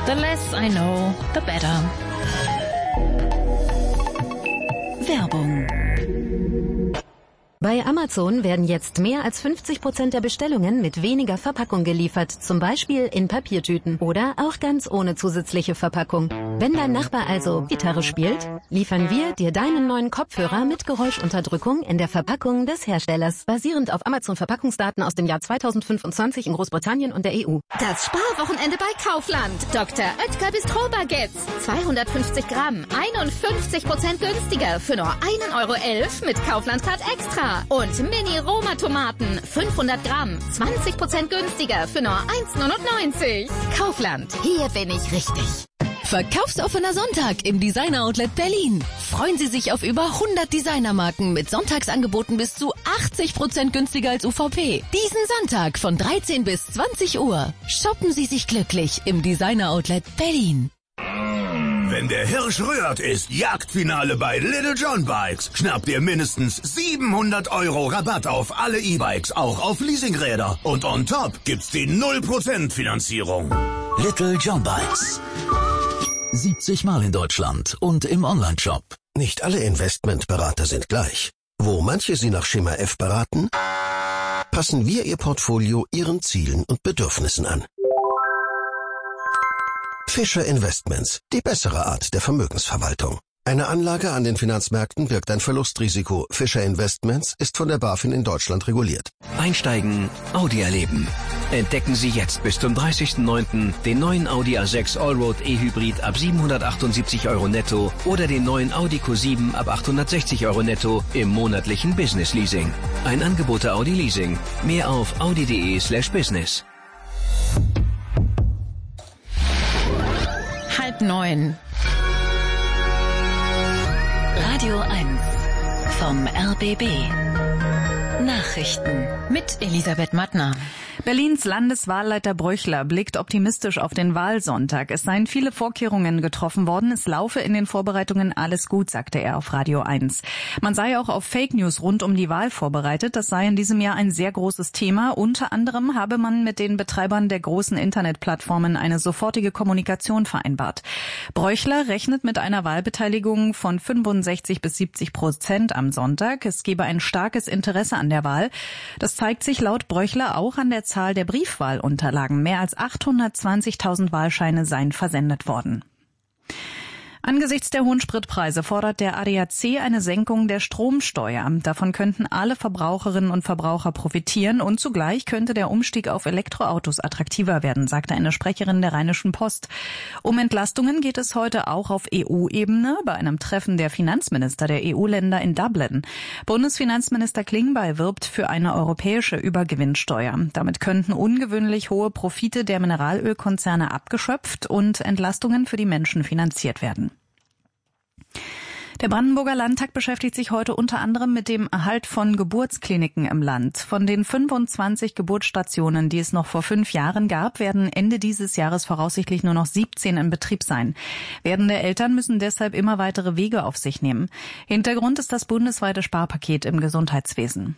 The less I know, the better. Werbung. Bei Amazon werden jetzt mehr als 50% der Bestellungen mit weniger Verpackung geliefert, zum Beispiel in Papiertüten oder auch ganz ohne zusätzliche Verpackung. Wenn dein Nachbar also Gitarre spielt, liefern wir dir deinen neuen Kopfhörer mit Geräuschunterdrückung in der Verpackung des Herstellers, basierend auf Amazon-Verpackungsdaten aus dem Jahr 2025 in Großbritannien und der EU. Das Sparwochenende bei Kaufland. Dr. Oetker Bistro-Baguettes. 250 Gramm, 51% günstiger für nur 1,11 € mit Kaufland-Card Extra. Und Mini-Roma-Tomaten, 500 Gramm, 20% günstiger für nur 1,99 €. Kaufland, hier bin ich richtig. Verkaufsoffener Sonntag im Designer-Outlet Berlin. Freuen Sie sich auf über 100 Designermarken mit Sonntagsangeboten bis zu 80% günstiger als UVP. Diesen Sonntag von 13 bis 20 Uhr. Shoppen Sie sich glücklich im Designer-Outlet Berlin. Wenn der Hirsch rührt, ist Jagdfinale bei Little John Bikes. Schnappt ihr mindestens 700 € Rabatt auf alle E-Bikes, auch auf Leasingräder. Und on top gibt's die 0% Finanzierung. Little John Bikes. 70 Mal in Deutschland und im Onlineshop. Nicht alle Investmentberater sind gleich. Wo manche Sie nach Schema F beraten, passen wir Ihr Portfolio Ihren Zielen und Bedürfnissen an. Fischer Investments, die bessere Art der Vermögensverwaltung. Eine Anlage an den Finanzmärkten birgt ein Verlustrisiko. Fischer Investments ist von der BaFin in Deutschland reguliert. Einsteigen, Audi erleben. Entdecken Sie jetzt bis zum 30.09. den neuen Audi A6 Allroad E-Hybrid ab 778 € netto oder den neuen Audi Q7 ab 860 € netto im monatlichen Business Leasing. Ein Angebot der Audi Leasing. Mehr auf audi.de/business. 8:30. Radio 1 vom RBB. Nachrichten Mit Elisabeth Mattner. Berlins Landeswahlleiter Bröchler blickt optimistisch auf den Wahlsonntag. Es seien viele Vorkehrungen getroffen worden. Es laufe in den Vorbereitungen alles gut, sagte er auf Radio 1. Man sei auch auf Fake News rund um die Wahl vorbereitet. Das sei in diesem Jahr ein sehr großes Thema. Unter anderem habe man mit den Betreibern der großen Internetplattformen eine sofortige Kommunikation vereinbart. Bröchler rechnet mit einer Wahlbeteiligung von 65-70% am Sonntag. Es gebe ein starkes Interesse an der Wahl. Das zeigt sich laut Bröchler auch an der Zahl der Briefwahlunterlagen. Mehr als 820.000 Wahlscheine seien versendet worden. Angesichts der hohen Spritpreise fordert der ADAC eine Senkung der Stromsteuer. Davon könnten alle Verbraucherinnen und Verbraucher profitieren und zugleich könnte der Umstieg auf Elektroautos attraktiver werden, sagte eine Sprecherin der Rheinischen Post. Um Entlastungen geht es heute auch auf EU-Ebene bei einem Treffen der Finanzminister der EU-Länder in Dublin. Bundesfinanzminister Klingbeil wirbt für eine europäische Übergewinnsteuer. Damit könnten ungewöhnlich hohe Profite der Mineralölkonzerne abgeschöpft und Entlastungen für die Menschen finanziert werden. Der Brandenburger Landtag beschäftigt sich heute unter anderem mit dem Erhalt von Geburtskliniken im Land. Von den 25 Geburtsstationen, die es noch vor 5 Jahren gab, werden Ende dieses Jahres voraussichtlich nur noch 17 in Betrieb sein. Werdende Eltern müssen deshalb immer weitere Wege auf sich nehmen. Hintergrund ist das bundesweite Sparpaket im Gesundheitswesen.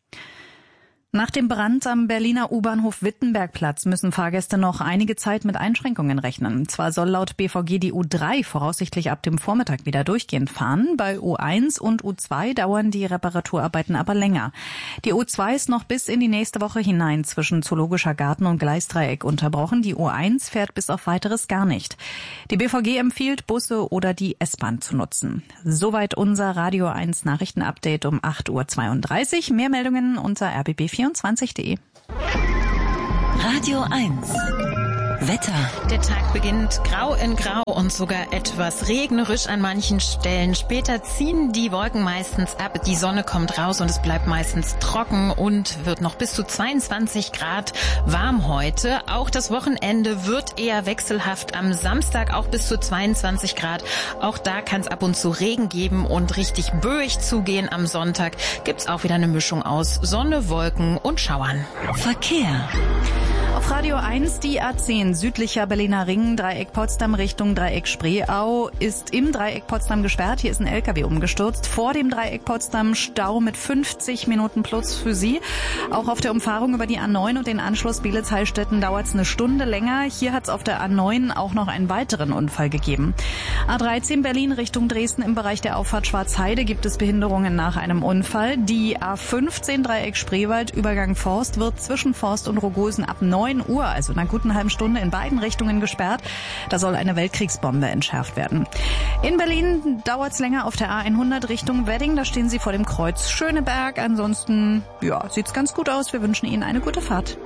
Nach dem Brand am Berliner U-Bahnhof Wittenbergplatz müssen Fahrgäste noch einige Zeit mit Einschränkungen rechnen. Zwar soll laut BVG die U3 voraussichtlich ab dem Vormittag wieder durchgehend fahren. Bei U1 und U2 dauern die Reparaturarbeiten aber länger. Die U2 ist noch bis in die nächste Woche hinein zwischen Zoologischer Garten und Gleisdreieck unterbrochen. Die U1 fährt bis auf Weiteres gar nicht. Die BVG empfiehlt, Busse oder die S-Bahn zu nutzen. Soweit unser Radio 1 Nachrichtenupdate um 8:32 Uhr. Mehr Meldungen unter rbb24.de. Radio 1 Wetter. Der Tag beginnt grau in grau und sogar etwas regnerisch an manchen Stellen. Später ziehen die Wolken meistens ab, die Sonne kommt raus und es bleibt meistens trocken und wird noch bis zu 22 Grad warm heute. Auch das Wochenende wird eher wechselhaft. Am Samstag auch bis zu 22 Grad. Auch da kann es ab und zu Regen geben und richtig böig zugehen. Am Sonntag gibt's auch wieder eine Mischung aus Sonne, Wolken und Schauern. Verkehr. Auf Radio 1 die A10 südlicher Berliner Ring, Dreieck Potsdam Richtung Dreieck Spreeau ist im Dreieck Potsdam gesperrt. Hier ist ein LKW umgestürzt. Vor dem Dreieck Potsdam Stau mit 50 Minuten plus für Sie. Auch auf der Umfahrung über die A9 und den Anschluss Bielitz-Heilstätten dauert es eine Stunde länger. Hier hat es auf der A9 auch noch einen weiteren Unfall gegeben. A13 Berlin Richtung Dresden im Bereich der Auffahrt Schwarzheide gibt es Behinderungen nach einem Unfall. Die A15 Dreieck Spreewald, Übergang Forst wird zwischen Forst und Rogosen ab 9 Uhr, also in einer guten halben Stunde, in beiden Richtungen gesperrt. Da soll eine Weltkriegsbombe entschärft werden. In Berlin dauert es länger auf der A100 Richtung Wedding. Da stehen Sie vor dem Kreuz Schöneberg. Ansonsten, ja, sieht's ganz gut aus. Wir wünschen Ihnen eine gute Fahrt.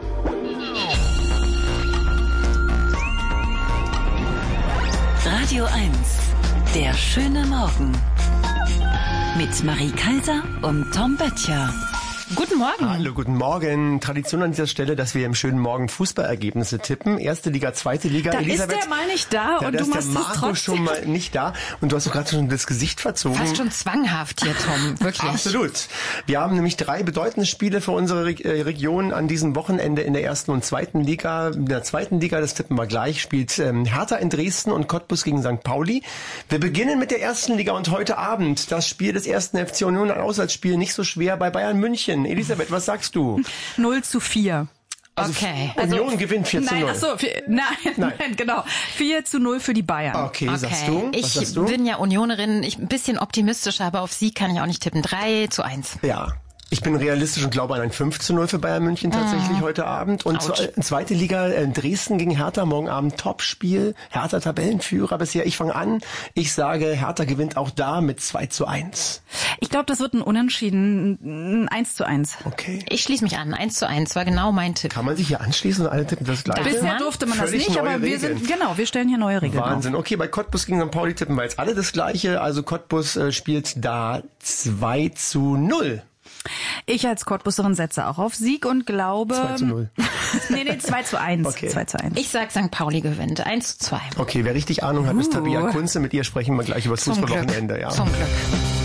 Radio 1, der schöne Morgen. Mit Marie Kaiser und Tom Böttcher. Guten Morgen. Hallo, guten Morgen. Tradition an dieser Stelle, dass wir im schönen Morgen Fußballergebnisse tippen. Erste Liga, zweite Liga. Da Elisabeth, ist der mal nicht da und du machst es trotzdem. Da ist der Marco schon mal nicht da und du hast doch gerade schon das Gesicht verzogen. Fast schon zwanghaft hier, Tom, wirklich. Absolut. Wir haben nämlich 3 bedeutende Spiele für unsere Region an diesem Wochenende in der ersten und zweiten Liga. In der zweiten Liga, das tippen wir gleich, spielt Hertha in Dresden und Cottbus gegen St. Pauli. Wir beginnen mit der ersten Liga und heute Abend das Spiel des ersten FC Union, ein Auswärtsspiel, nicht so schwer bei Bayern München. Elisabeth, was sagst du? 0:4. Also okay. Union gewinnt 4:0. Nein, genau. 4:0 für die Bayern. Okay, sagst du? Was sagst du? Ich bin ja Unionerin, ein bisschen optimistischer, aber auf Sieg kann ich auch nicht tippen. 3:1. Ja. Ich bin realistisch und glaube an ein 5:0 für Bayern München tatsächlich heute Abend. Und zweite Liga, Dresden gegen Hertha, morgen Abend Topspiel. Hertha Tabellenführer bisher. Ich fange an. Ich sage, Hertha gewinnt auch da mit 2:1. Ich glaube, das wird ein Unentschieden, 1:1. Okay. Ich schließe mich an. 1:1 war genau mein Tipp. Kann man sich hier anschließen und alle tippen das Gleiche? Bisher durfte man das nicht, aber wir stellen hier neue Regeln Wahnsinn. auf. Okay, bei Cottbus gegen St. Pauli tippen wir jetzt alle das Gleiche. Also Cottbus spielt da 2:0. Ich als Cottbuserin setze auch auf Sieg und glaube... 2:0. Nee, 2:1. Okay. 2:1. Ich sag St. Pauli gewinnt. 1:2. Okay, wer richtig Ahnung hat, ist Tabea Kunze. Mit ihr sprechen wir gleich über das Fußballwochenende. Ja. Zum Glück.